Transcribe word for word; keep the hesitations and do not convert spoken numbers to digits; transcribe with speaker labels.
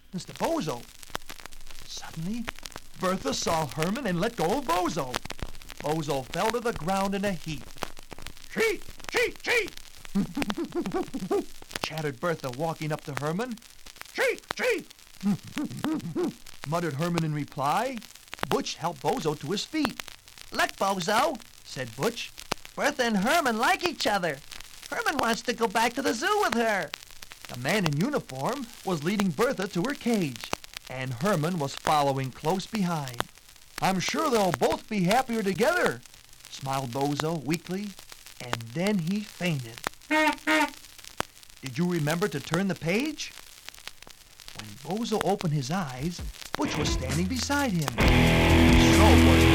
Speaker 1: Mister Bozo. Suddenly, Bertha saw Herman and let go of Bozo. Bozo fell to the ground in a heap. Cheat! Cheat! Cheat! chattered Bertha, walking up to Herman. Cheat! Cheat! muttered Herman in reply. Butch helped Bozo to his feet.
Speaker 2: Look, Bozo, said Butch. Bertha and Herman like each other. Herman wants to go back to the zoo with her.
Speaker 1: The man in uniform was leading Bertha to her cage, and Herman was following close behind. I'm sure they'll both be happier together, smiled Bozo weakly, and then he fainted. Did you remember to turn the page? When Bozo opened his eyes, Butch was standing beside him. So was